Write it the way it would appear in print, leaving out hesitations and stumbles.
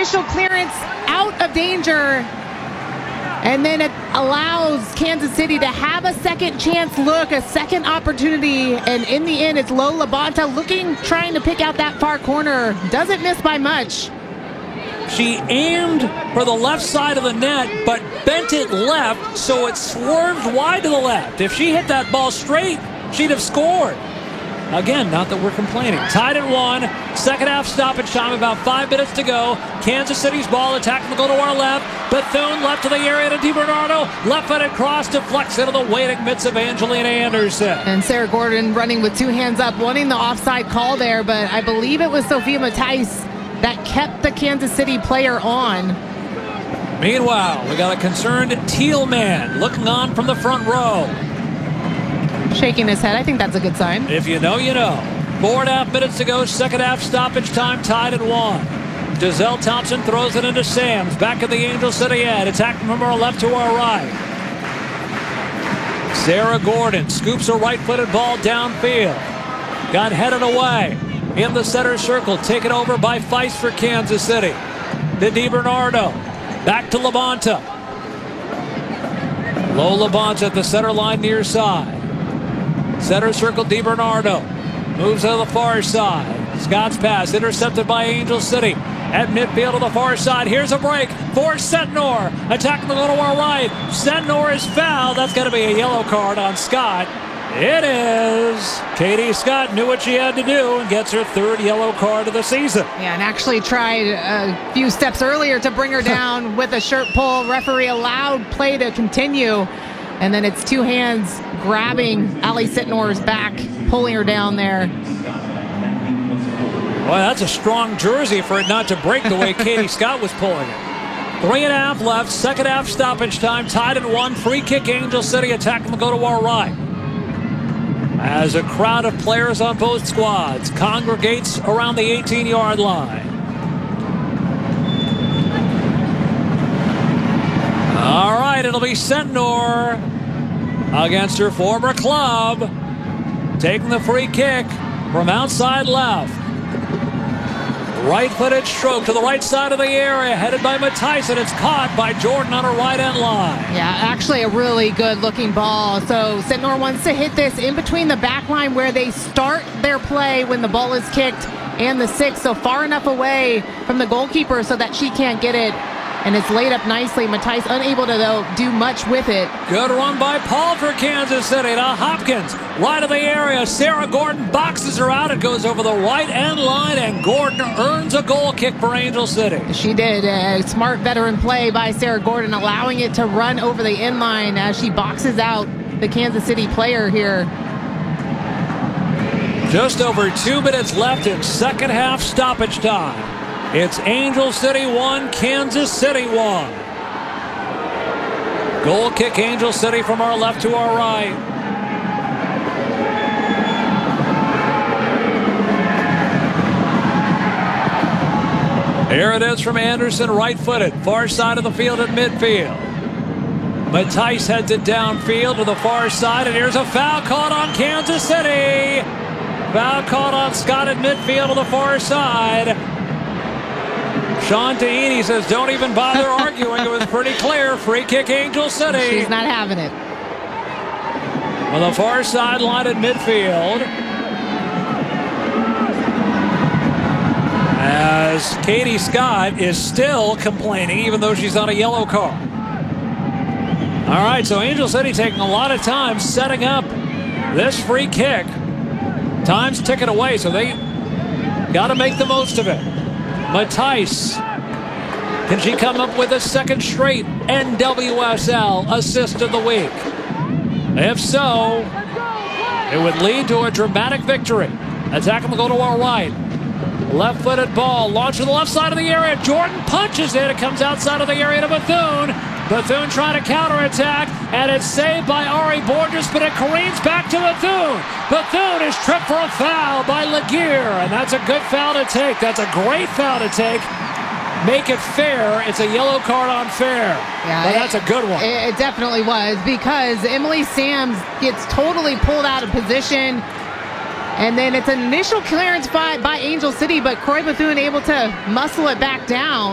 initial clearance out of danger. And then it allows Kansas City to have a second chance look, a second opportunity. And in the end, it's Lo LaBonta trying to pick out that far corner. Doesn't miss by much. She aimed for the left side of the net, but bent it left, so it swerved wide to the left. If she hit that ball straight, she'd have scored. Again, not that we're complaining. Tied at 1. Second half stoppage time, about 5 minutes to go. Kansas City's ball attack will go to our left. Bethune left to the area to DiBernardo. Left-footed cross deflects into the waiting midst of Angelina Anderson. And Sarah Gordon running with 2 hands up, wanting the offside call there, but I believe it was Sophia Matthijs that kept the Kansas City player on. Meanwhile, we got a concerned Thielman looking on from the front row. Shaking his head. I think that's a good sign. If you know, you know. 4.5 minutes to go. Second half stoppage time, tied at 1. Giselle Thompson throws it into Sams. Back at the Angel City end. Attacking from our left to our right. Sarah Gordon scoops a right-footed ball downfield. Got headed away. In the center circle. Taken over by Feist for Kansas City. To DiBernardo. Back to LaBonta. Lo LaBonta at the center line near side. Center circle, DiBernardo moves to the far side. Scott's pass intercepted by Angel City. At midfield to the far side. Here's a break for Sentnor. Attacking the little to our right. Sentnor is fouled. That's going to be a yellow card on Scott. It is. Katie Scott knew what she had to do and gets her 3rd yellow card of the season. Yeah, and actually tried a few steps earlier to bring her down with a shirt pull. Referee allowed play to continue. And then it's 2 hands grabbing Ali Sentnor's back, pulling her down there. Boy, that's a strong jersey for it not to break the way Katie Scott was pulling it. 3.5 left. Second half stoppage time. Tied at 1. Free kick Angel City. Attacking will go to our right. As a crowd of players on both squads congregates around the 18-yard line. All right, it'll be Sentnor against her former club. Taking the free kick from outside left. Right-footed stroke to the right side of the area, headed by Matthijs, and it's caught by Jordan on her right-hand line. Yeah, actually a really good-looking ball. So Sentnor wants to hit this in between the back line where they start their play when the ball is kicked and the 6, so far enough away from the goalkeeper so that she can't get it. And it's laid up nicely. Matthijs unable to, though, do much with it. Good run by Paul for Kansas City to Hopkins. Right of the area. Sarah Gordon boxes her out. It goes over the right end line, and Gordon earns a goal kick for Angel City. She did. A smart veteran play by Sarah Gordon, allowing it to run over the end line as she boxes out the Kansas City player here. Just over 2 minutes left in second half stoppage time. It's Angel City 1, Kansas City 1. Goal kick Angel City from our left to our right. Here it is from Anderson, right-footed, far side of the field at midfield. Matthijs heads it downfield to the far side, and here's a foul called on Kansas City. Foul called on Scott at midfield to the far side. Sean Tahini says, don't even bother arguing. It was pretty clear. Free kick, Angel City. She's not having it. On the far sideline at midfield. As Katie Scott is still complaining, even though she's on a yellow card. All right, so Angel City taking a lot of time setting up this free kick. Time's ticking away, so they got to make the most of it. Matthijs, can she come up with a second straight NWSL assist of the week? If so, it would lead to a dramatic victory. Attack will go to our right. Left-footed ball, launched to the left side of the area. Jordan punches it. It comes outside of the area to Bethune. Bethune trying to counterattack, and it's saved by Ari Borges, but it careens back to Bethune. Bethune is tripped for a foul by Laguerre, and that's a good foul to take. That's a great foul to take. Make it fair. It's a yellow card on fair. Yeah, but that's a good one. It definitely was, because Emily Sams gets totally pulled out of position. And then it's an initial clearance by Angel City, but Croix Bethune able to muscle it back down.